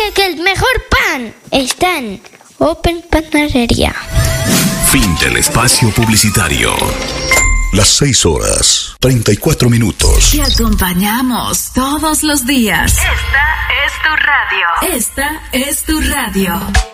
dije que el mejor pan está en Open Panadería. Fin del espacio publicitario. Las 6:34. Te acompañamos todos los días. Esta es tu radio. Esta es tu radio.